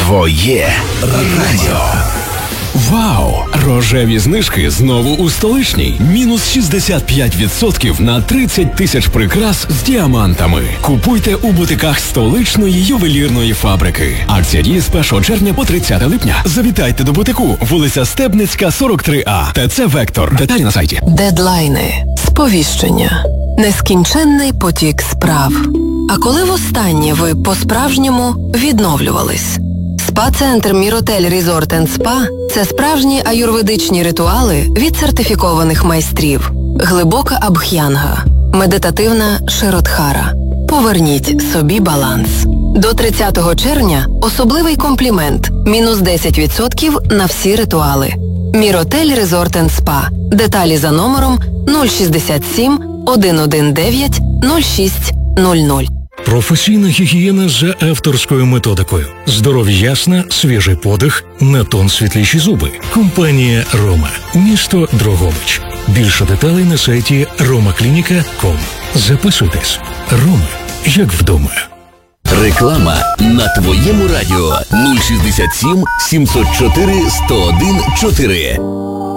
Твоє радіо. Вау! Рожеві знижки знову у Столичній. Мінус 65% на 30 тисяч прикрас з діамантами. Купуйте у бутиках Столичної ювелірної фабрики. Акція діє з 1 червня по 30 липня. Завітайте до бутику, вулиця Стебницька, 43А. ТЦ «Вектор». Деталі на сайті. Дедлайни, сповіщення, нескінченний потік справ. А коли востаннє ви по-справжньому відновлювались? Спа-центр Міротель Резорт енд Спа – це справжні аюрведичні ритуали від сертифікованих майстрів. Глибока абх'янга, медитативна широтхара. Поверніть собі баланс. До 30 червня особливий комплімент – мінус 10% на всі ритуали. Міротель Резорт енд Спа. Деталі за номером 067 119 0600. Професійна гігієна за авторською методикою. Здоров'я ясна, свіжий подих, на тон світліші зуби. Компанія «Рома». Місто Дрогобич. Більше деталей на сайті romaklinica.com. Записуйтесь. «Рома» як вдома. Реклама на твоєму радіо 067 704 101 4.